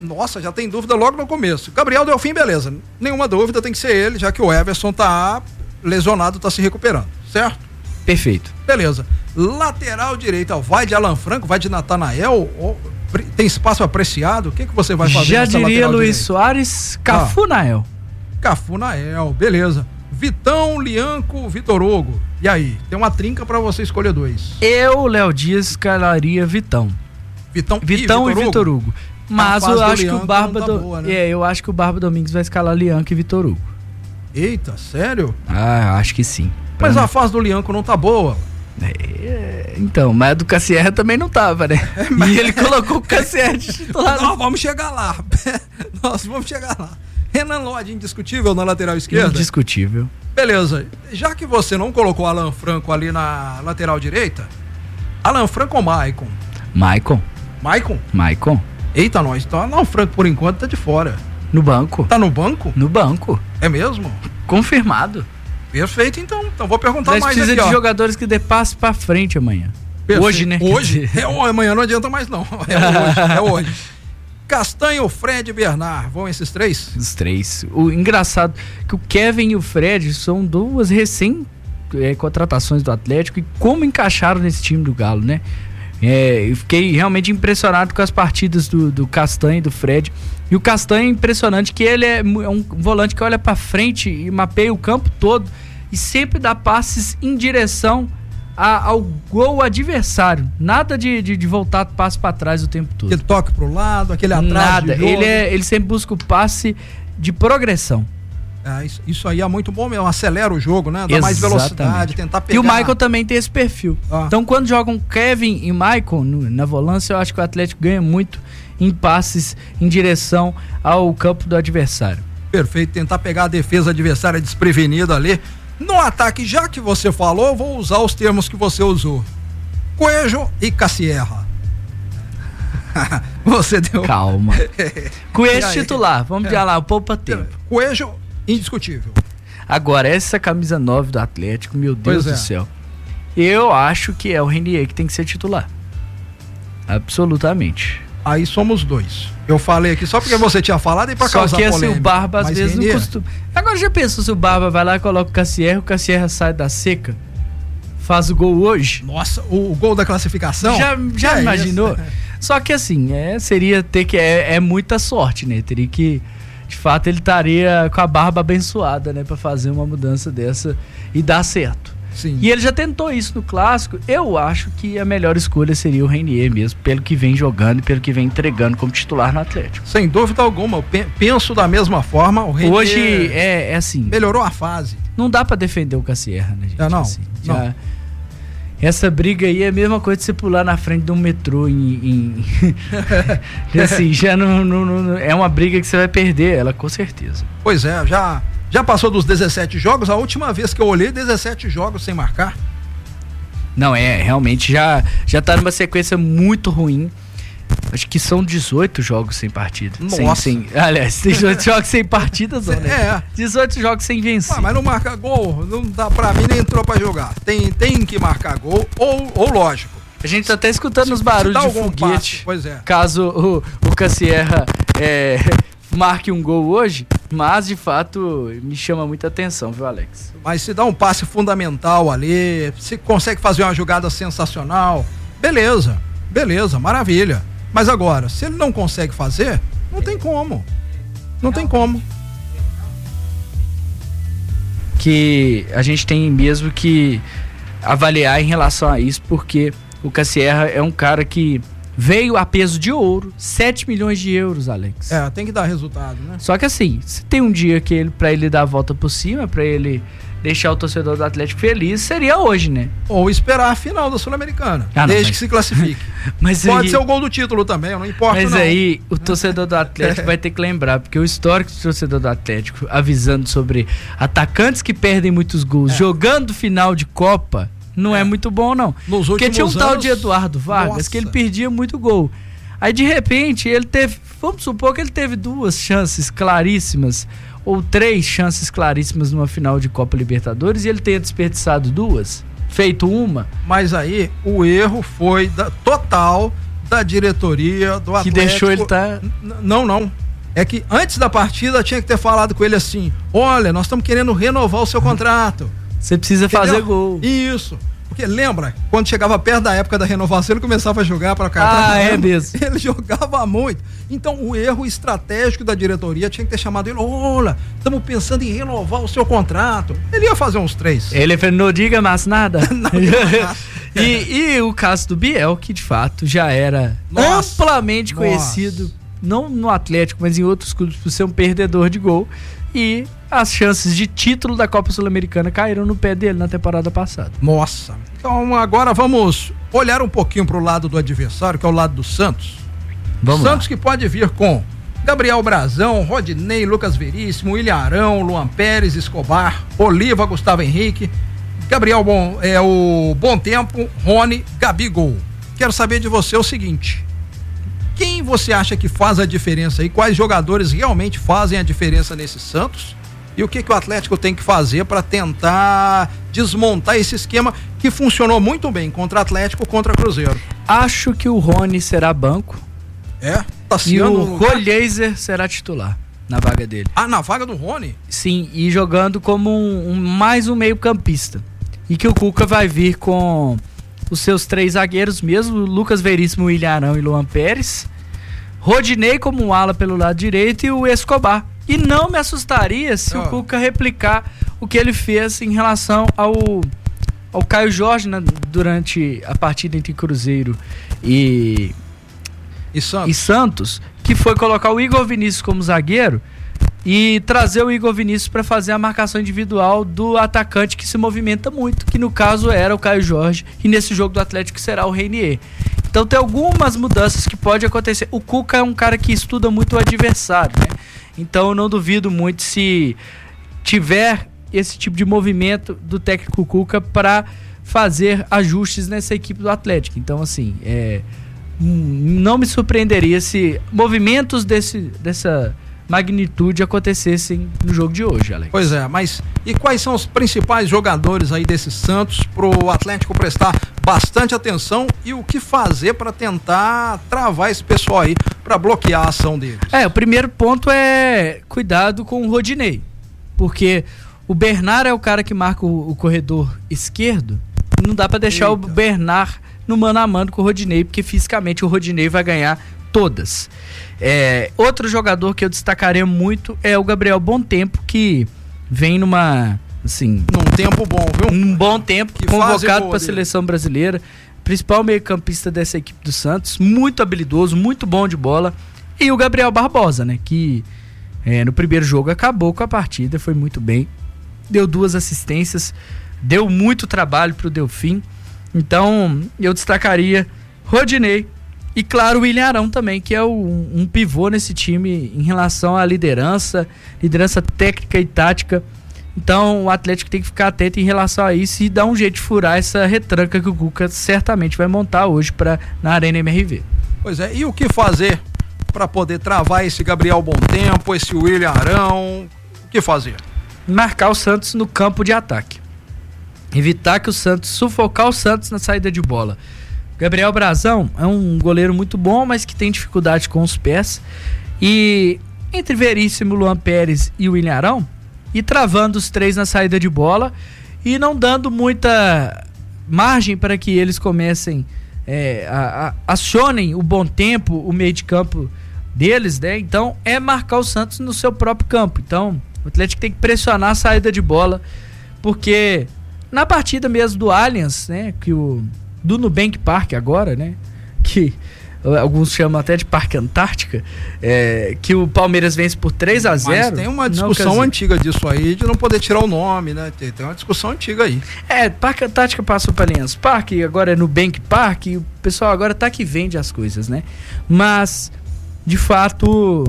Nossa, já tem dúvida logo no começo. Gabriel Delfim, beleza. Nenhuma dúvida, tem que ser ele, já que o Everson tá lesionado, tá se recuperando, certo? Perfeito. Beleza. Lateral direita, vai de Alan Franco, vai de Natanael, tem espaço apreciado? O que você vai fazer? Já diria Luiz direita? Soares, Cafunael. Cafunael, beleza. Vitão, Lianco, Vitor Hugo. E aí? Tem uma trinca pra você escolher 2. Eu, Léo Dias, escalaria Vitão. Vitão e Vitor Hugo. Mas eu acho que o Barba eu acho que o Barba Domingues vai escalar Lianco e Vitor Hugo. Eita, sério? Acho que sim. Mas a fase do Lianco não tá boa. Então, mas a do Cassierra também não tava, né? E ele colocou o Cassierra de titular. Nós vamos chegar lá. Renan Lodge, indiscutível na lateral esquerda? Indiscutível. Beleza. Já que você não colocou Alan Franco ali na lateral direita, Alan Franco ou Maicon? Maicon. Eita, nós. Então, Alan Franco, por enquanto, tá de fora. No banco. Tá no banco? No banco. É mesmo? Confirmado. Perfeito, então. Então vou perguntar mais precisa aqui, de jogadores que dê passe pra frente amanhã. Perfeito. Hoje, né? Hoje? Amanhã não adianta mais, não. É hoje. Castanho, Fred e Bernard. Vão esses 3? Os 3. O engraçado é que o Kevin e o Fred são 2 contratações do Atlético e como encaixaram nesse time do Galo, né? Eu fiquei realmente impressionado com as partidas do Castanho e do Fred. E o Castanho é impressionante que ele é um volante que olha pra frente e mapeia o campo todo e sempre dá passes em direção ao gol adversário. Nada de voltar passe pra trás o tempo todo. Aquele toque pro lado, aquele atrás. Nada. Ele sempre busca o passe de progressão. Isso aí é muito bom mesmo, acelera o jogo, né? Dá mais velocidade, tentar pegar. E o Michael também tem esse perfil. Então quando jogam Kevin e Michael na volância, eu acho que o Atlético ganha muito em passes em direção ao campo do adversário. Perfeito, tentar pegar a defesa adversária desprevenida ali. No ataque, já que você falou, eu vou usar os termos que você usou. Coelho e Cassierra. Você deu... Calma. Coelho titular, vamos dizer lá, poupa tempo. Coelho, indiscutível. Agora, essa camisa 9 do Atlético, meu Deus do céu. Eu acho que é o Renier que tem que ser titular. Absolutamente. Aí somos 2. Eu falei aqui só porque você tinha falado e pra causar polêmica. Só que assim, o Barba às vezes não costuma. Agora já pensou se o Barba vai lá e coloca o Cassierra sai da seca, faz o gol hoje? Nossa, o gol da classificação? Já imaginou? Só que assim, seria ter que... É muita sorte, né? Teria que... De fato, ele estaria com a barba abençoada, né? Pra fazer uma mudança dessa e dar certo. Sim. E ele já tentou isso no Clássico. Eu acho que a melhor escolha seria o Renier mesmo, pelo que vem jogando e pelo que vem entregando como titular no Atlético. Sem dúvida alguma, eu penso da mesma forma. O Renier hoje é assim. Melhorou a fase. Não dá pra defender o Cassierra, né, gente? Não. Assim, essa briga aí é a mesma coisa de você pular na frente de um metrô assim, já não é uma briga que você vai perder ela, com certeza. Pois é, já passou dos 17 jogos, a última vez que eu olhei, 17 jogos sem marcar. Não, realmente já tá numa sequência muito ruim. Acho que são 18 jogos sem partida. Nossa. Aliás, 18 jogos sem partidas, né? 18 jogos sem vencer. Mas não marca gol, não dá pra mim, nem entrou pra jogar. Tem que marcar gol, ou lógico. A gente tá até escutando os barulhos de foguete. Passe, pois é. Caso o Cassierra marque um gol hoje, mas de fato me chama muita atenção, viu, Alex? Mas se dá um passe fundamental ali, se consegue fazer uma jogada sensacional, beleza, maravilha. Mas agora, se ele não consegue fazer, não tem como. Não tem como. Que a gente tem mesmo que avaliar em relação a isso, porque o Cassierra é um cara que veio a peso de ouro, 7 milhões de euros, Alex. Tem que dar resultado, né? Só que assim, se tem um dia que pra ele dar a volta por cima, pra ele deixar o torcedor do Atlético feliz, seria hoje, né? Ou esperar a final da Sul-Americana, desde que se classifique. Mas pode ser o gol do título também, não importa. Mas aí o torcedor do Atlético vai ter que lembrar, porque o histórico do torcedor do Atlético avisando sobre atacantes que perdem muitos gols jogando final de Copa não é muito bom, não. Porque tinha um tal de Eduardo Vargas que ele perdia muito gol. Aí de repente ele teve, vamos supor que ele teve 2 chances claríssimas ou 3 chances claríssimas numa final de Copa Libertadores e ele tenha desperdiçado 2, feito uma. Mas aí o erro foi total da diretoria do Atlético. Que deixou ele Não. É que antes da partida tinha que ter falado com ele assim: olha, nós estamos querendo renovar o seu contrato. Você precisa fazer gol. Isso. Porque lembra, quando chegava perto da época da renovação, ele começava a jogar para cá. É mesmo. Ele jogava muito. Então, o erro estratégico da diretoria tinha que ter chamado ele: olha, estamos pensando em renovar o seu contrato. Ele ia fazer uns 3. Ele falou: não diga mais nada. E o caso do Biel, que de fato já era amplamente conhecido, não no Atlético, mas em outros clubes, por ser um perdedor de gol. E as chances de título da Copa Sul-Americana caíram no pé dele na temporada passada. Nossa. Então agora vamos olhar um pouquinho para o lado do adversário, que é o lado do Santos. Santos que pode vir com Gabriel Brazão, Rodinei, Lucas Veríssimo, William Arão, Luan Pérez, Escobar, Oliva, Gustavo Henrique, Gabriel o Bom Tempo, Rony, Gabigol. Quero saber de você o seguinte: quem você acha que faz a diferença aí? Quais jogadores realmente fazem a diferença nesse Santos? E o que o Atlético tem que fazer para tentar desmontar esse esquema que funcionou muito bem contra Atlético, contra Cruzeiro? Acho que o Rony será banco. E o Rolheiser será titular na vaga dele. Na vaga do Rony? Sim, e jogando como mais um meio campista. E que o Cuca vai vir com os seus 3 zagueiros mesmo, Lucas Veríssimo, William Arão e Luan Pérez, Rodinei como um ala pelo lado direito e o Escobar. E não me assustaria se o Cuca replicar o que ele fez em relação ao Caio Jorge durante a partida entre Cruzeiro e Santos, que foi colocar o Igor Vinícius como zagueiro e trazer o Igor Vinícius para fazer a marcação individual do atacante que se movimenta muito, que no caso era o Caio Jorge, e nesse jogo do Atlético será o Reinier. Então tem algumas mudanças que pode acontecer. O Cuca é um cara que estuda muito o adversário, né? Então eu não duvido muito se tiver esse tipo de movimento do técnico Cuca para fazer ajustes nessa equipe do Atlético. Então assim, não me surpreenderia se movimentos dessa magnitude acontecessem no jogo de hoje, Alex. Pois é, mas e quais são os principais jogadores aí desse Santos pro Atlético prestar bastante atenção e o que fazer para tentar travar esse pessoal aí, para bloquear a ação deles? O primeiro ponto é cuidado com o Rodinei, porque o Bernard é o cara que marca o corredor esquerdo, não dá para deixar o Bernard no mano a mano com o Rodinei, porque fisicamente o Rodinei vai ganhar todas. Outro jogador que eu destacaria muito é o Gabriel Bom Tempo, que vem num tempo bom, viu? Um bom tempo, convocado para a seleção brasileira, principal meio-campista dessa equipe do Santos, muito habilidoso, muito bom de bola. E o Gabriel Barbosa, né, que no primeiro jogo acabou com a partida, foi muito bem, deu 2 assistências, deu muito trabalho pro Delfim. Então eu destacaria Rodinei e, claro, o William Arão também, que é um pivô nesse time em relação à liderança técnica e tática. Então o Atlético tem que ficar atento em relação a isso e dar um jeito de furar essa retranca que o Cuca certamente vai montar hoje na Arena MRV. Pois é, e o que fazer para poder travar esse Gabriel Bom Tempo, esse William Arão? O que fazer? Marcar o Santos no campo de ataque. Evitar que o Santos, sufocar o Santos na saída de bola. Gabriel Brazão é um goleiro muito bom, mas que tem dificuldade com os pés. E entre Veríssimo, Luan Pérez e o William Arão, e travando os 3 na saída de bola e não dando muita margem para que eles comecem, acionem o Bom Tempo, o meio de campo deles, né? Então marcar o Santos no seu próprio campo. Então o Atlético tem que pressionar a saída de bola, porque na partida mesmo do Allianz, né, do Nubank Park agora, né, que alguns chamam até de Parque Antártica, que o Palmeiras vence por 3-0. Mas tem uma discussão antiga disso aí, de não poder tirar o nome, né? Tem uma discussão antiga aí. Parque Antártica passou para Allianz Parque, agora é Nubank Park, e o pessoal agora tá que vende as coisas, né? Mas, de fato,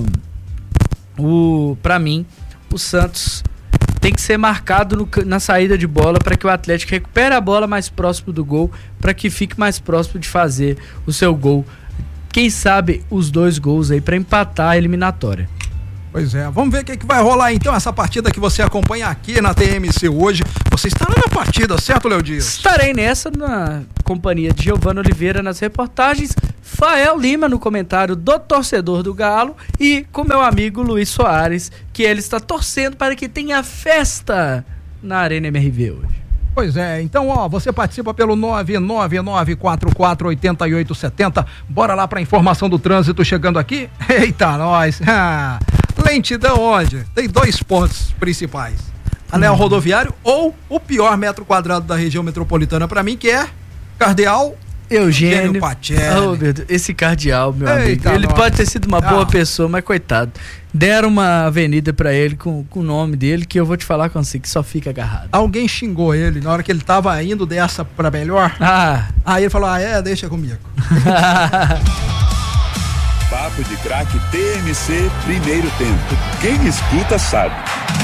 para mim, o Santos tem que ser marcado na saída de bola para que o Atlético recupere a bola mais próximo do gol, para que fique mais próximo de fazer o seu gol. Quem sabe os 2 gols aí para empatar a eliminatória. Pois é, vamos ver o que vai rolar então, essa partida que você acompanha aqui na TMC hoje. Você estará na partida, certo, Léo Dias? Estarei nessa, na companhia de Giovana Oliveira nas reportagens, Fael Lima no comentário do torcedor do Galo e com meu amigo Luiz Soares, que ele está torcendo para que tenha festa na Arena MRV hoje. Pois é, então você participa pelo 999448870. Bora lá pra informação do trânsito chegando aqui. Eita, nós! Lentidão onde? Tem 2 pontos principais. Anel rodoviário ou o pior metro quadrado da região metropolitana pra mim, que é Cardeal Eugênio Pacelli. Oh, meu Deus, esse cardeal, meu Eita, amigo. Ele pode ter sido uma boa Não. pessoa, mas coitado. Deram uma avenida pra ele com o nome dele, que eu vou te falar com você, que só fica agarrado. Alguém xingou ele na hora que ele tava indo dessa pra melhor. Aí ele falou, deixa comigo. Papo de Craque TMC, primeiro tempo. Quem escuta sabe.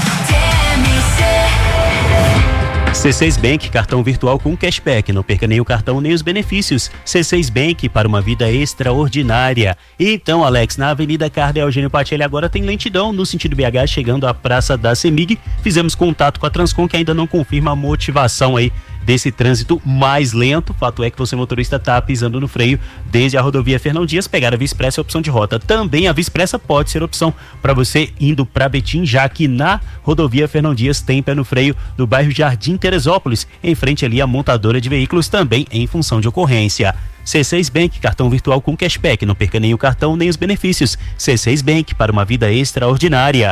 C6 Bank, cartão virtual com cashback. Não perca nem o cartão nem os benefícios. C6 Bank, para uma vida extraordinária. Então, Alex, na Avenida Cardeal Eugênio Pacelli agora tem lentidão no sentido BH, chegando à Praça da CEMIG. Fizemos contato com a Transcom, que ainda não confirma a motivação aí desse trânsito mais lento. Fato é que você, motorista, está pisando no freio desde a rodovia Fernão Dias. Pegar a Via Expressa é opção de rota. Também a Via Expressa pode ser opção para você indo para Betim, já que na rodovia Fernão Dias tem pé no freio do bairro Jardim Teresópolis, em frente ali à montadora de veículos, também em função de ocorrência. C6 Bank, cartão virtual com cashback. Não perca nem o cartão nem os benefícios. C6 Bank, para uma vida extraordinária.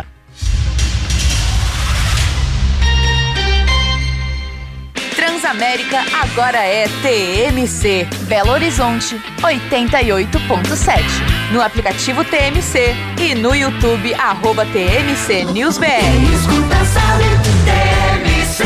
Transamérica agora é TMC. Belo Horizonte 88.7. No aplicativo TMC e no YouTube @TMC News BR. Escuta, sabe, TMC.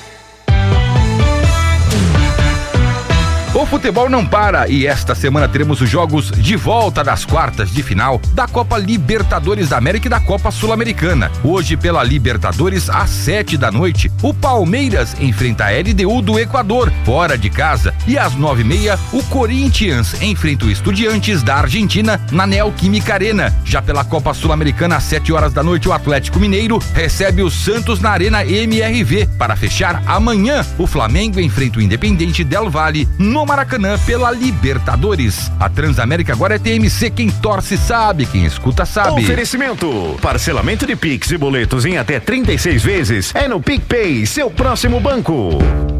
O futebol não para e esta semana teremos os jogos de volta das quartas de final da Copa Libertadores da América e da Copa Sul-Americana. Hoje, pela Libertadores, às 7h, o Palmeiras enfrenta a LDU do Equador, fora de casa. E às 9h30, o Corinthians enfrenta o Estudiantes da Argentina na Neoquímica Arena. Já pela Copa Sul-Americana, às 7h, o Atlético Mineiro recebe o Santos na Arena MRV. Para fechar, amanhã, o Flamengo enfrenta o Independente Del Valle no Maracanã pela Libertadores. A Transamérica agora é TMC, quem torce sabe, quem escuta sabe. Oferecimento, parcelamento de Pix e boletos em até 36 vezes é no PicPay, seu próximo banco.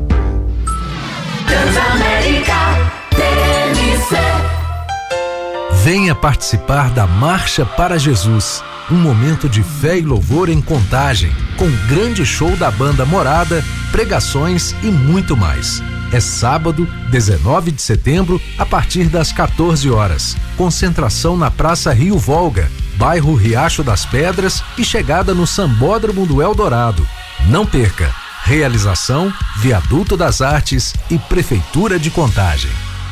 Transamérica, TMC. Venha participar da Marcha para Jesus, um momento de fé e louvor em Contagem, com grande show da banda Morada, pregações e muito mais. É sábado, 19 de setembro, a partir das 14h. Concentração na Praça Rio Volga, bairro Riacho das Pedras e chegada no Sambódromo do Eldorado. Não perca! Realização, Viaduto das Artes e Prefeitura de Contagem.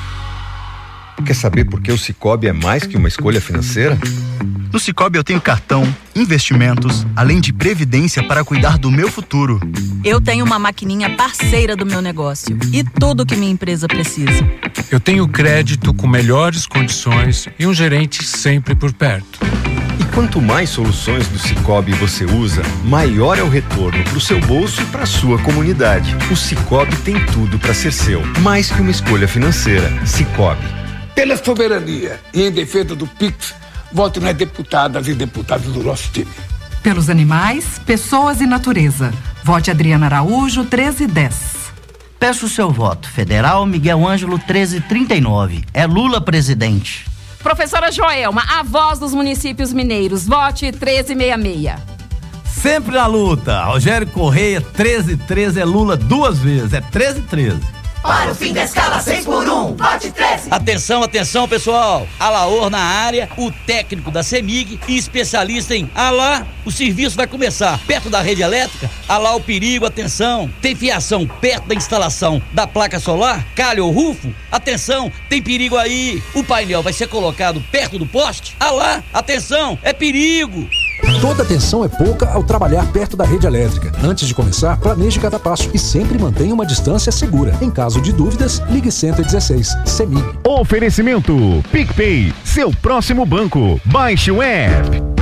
Quer saber por que o Sicoob é mais que uma escolha financeira? No Sicoob eu tenho cartão, investimentos, além de previdência para cuidar do meu futuro. Eu tenho uma maquininha parceira do meu negócio e tudo que minha empresa precisa. Eu tenho crédito com melhores condições e um gerente sempre por perto. E quanto mais soluções do Sicoob você usa, maior é o retorno para o seu bolso e para a sua comunidade. O Sicoob tem tudo para ser seu, mais que uma escolha financeira. Sicoob. Pela soberania e em defesa do PIX, voto nas deputadas e deputados do nosso time. Pelos animais, pessoas e natureza. Vote Adriana Araújo, 1310. Peço o seu voto. Federal Miguel Ângelo, 1339. É Lula presidente. Professora Joelma, a voz dos municípios mineiros. Vote 1366. Sempre na luta. Rogério Correia, 1313. É Lula 2 vezes. É 1313. Para o fim da escala 6x1, vote 13. Atenção, atenção, pessoal. Alaor na área, o técnico da CEMIG e especialista em Alá. O serviço vai começar perto da rede elétrica. Alá o perigo, atenção. Tem fiação perto da instalação da placa solar, calha ou rufo? Atenção, tem perigo aí. O painel vai ser colocado perto do poste? Alá, atenção, é perigo. Toda atenção é pouca ao trabalhar perto da rede elétrica. Antes de começar, planeje cada passo e sempre mantenha uma distância segura. Em caso de dúvidas, ligue 116. CEMIG. Oferecimento PicPay, seu próximo banco. Baixe o app.